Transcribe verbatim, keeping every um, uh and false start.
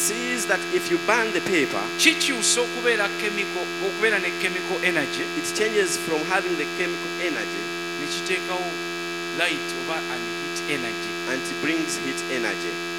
sees that if you burn the paper, kikyusa okubeera chemical okubeera ne chemical energy it changes from having the chemical energy ne kiteekawo light oba and heat energy and it brings heat energy.